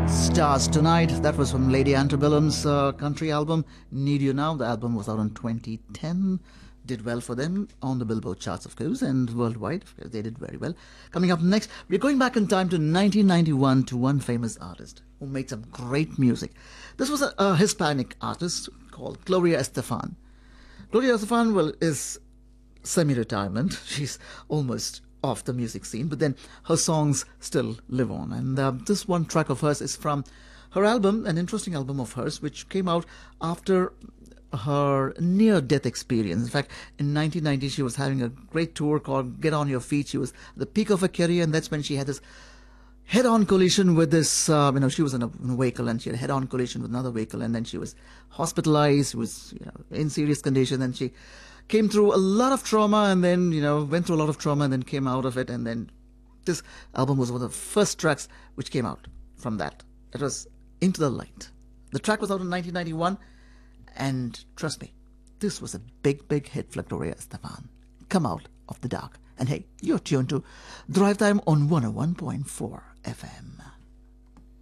Stars Tonight. That was from Lady Antebellum's country album, Need You Now. The album was out in 2010. Did well for them on the Billboard charts, of course, and worldwide. They did very well. Coming up next, we're going back in time to 1991 to one famous artist who made some great music. This was a Hispanic artist called Gloria Estefan. Gloria Estefan, well, is semi-retirement. She's almost off the music scene, but then her songs still live on. And this one track of hers is from her album, an interesting album of hers, which came out after her near-death experience. In fact, in 1990, she was having a great tour called Get On Your Feet. She was at the peak of her career, and that's when she had this head-on collision with this, she was in a vehicle, and she had a head-on collision with another vehicle, and then she was hospitalized, was in serious condition, and she came through a lot of trauma, and then, went through a lot of trauma, and then came out of it, and then this album was one of the first tracks which came out from that. It was Into the Light. The track was out in 1991, and trust me, this was a big, big hit for Gloria Estefan. Come Out of the Dark. And hey, you're tuned to Drive Time on 101.4 FM.